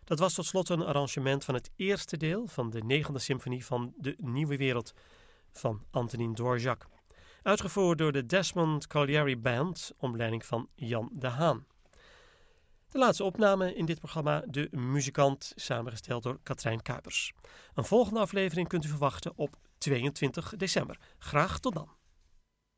Dat was tot slot een arrangement van het eerste deel van de 9e symfonie van De Nieuwe Wereld van Antonin Dvorak. Uitgevoerd door de Desmond Colliery Band, onder leiding van Jan de Haan. De laatste opname in dit programma, De Muzikant, samengesteld door Katrijn Kuipers. Een volgende aflevering kunt u verwachten op 22 december. Graag tot dan.